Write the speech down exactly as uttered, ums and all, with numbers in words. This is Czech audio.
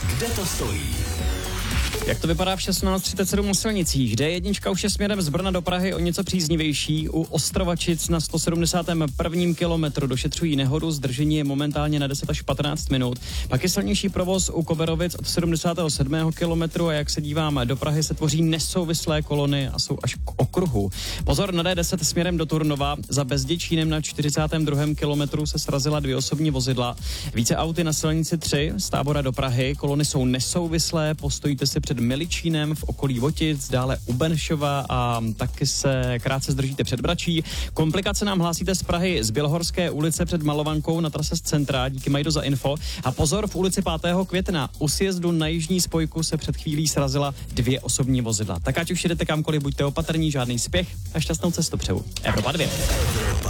Kde to stojí? Jak to vypadá v šestnáct třicet sedm na silnicích? D jedna už je směrem z Brna do Prahy o něco příznivější. U Ostrovačic na sto sedmdesátém prvním kilometru došetřují nehodu, zdržení je momentálně na deset až patnáct minut. Pak je silnější provoz u Koberovic od sedmdesátého sedmého kilometru a jak se dívám do Prahy, se tvoří nesouvislé kolony a jsou až k okruhu. Pozor na D deset směrem do Turnova. Za Bezděčínem na čtyřicátém druhém kilometru se srazila dvě osobní vozidla. Více auty na silnici tři z Tábora do Prahy. Kolony jsou nesouvislé, postojíte si před Miličínem v okolí Votic, dále u Benešova a taky se krátce zdržíte před Bračí. Komplikace nám hlásíte z Prahy z Bělohorské ulice před Malovankou na trase z centra. Díky Majdo za info. A pozor, v ulici pátého května u sjezdu na jižní spojku se před chvílí srazila dvě osobní vozidla. Tak ať už jedete kamkoliv, buďte opatrní, žádný spěch a šťastnou cestu přeju. Evropa dvě.